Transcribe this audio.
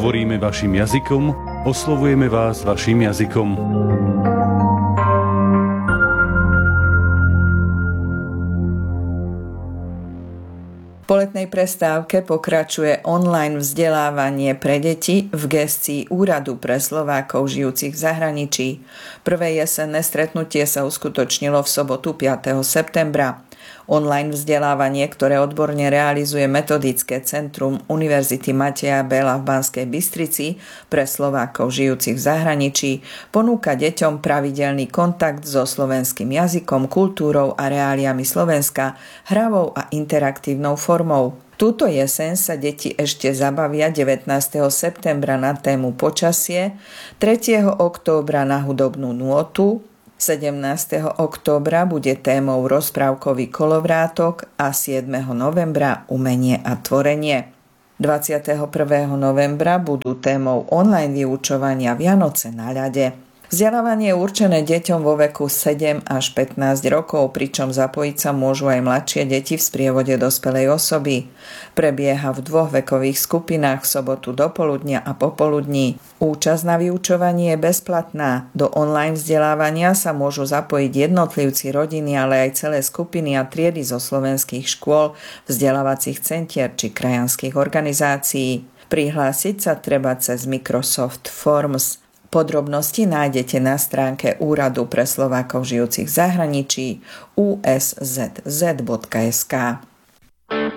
Hovoríme vašim jazykom, oslovujeme vás vašim jazykom. Po letnej prestávke pokračuje online vzdelávanie pre deti v gestii Úradu pre Slovákov žijúcich v zahraničí. Prvé jesenné stretnutie sa uskutočnilo v sobotu 5. septembra. Online vzdelávanie, ktoré odborne realizuje Metodické centrum Univerzity Mateja Béla v Banskej Bystrici pre Slovákov žijúcich v zahraničí, ponúka deťom pravidelný kontakt so slovenským jazykom, kultúrou a reáliami Slovenska, hravou a interaktívnou formou. Túto jeseň sa deti ešte zabavia 19. septembra na tému počasie, 3. októbra na hudobnú nôtu, 17. októbra bude témou rozprávkový kolovrátok a 7. novembra umenie a tvorenie. 21. novembra budú témou online vyučovania Vianoce na ľade. Vzdelávanie je určené deťom vo veku 7 až 15 rokov, pričom zapojiť sa môžu aj mladšie deti v sprievode dospelej osoby. Prebieha v 2 vekových skupinách v sobotu dopoludnia a popoludní. Účasť na vyučovaní je bezplatná. Do online vzdelávania sa môžu zapojiť jednotlivci, rodiny, ale aj celé skupiny a triedy zo slovenských škôl, vzdelávacích centier či krajanských organizácií. Prihlásiť sa treba cez Microsoft Forms. Podrobnosti nájdete na stránke Úradu pre Slovákov žijúcich v zahraničí uszz.sk.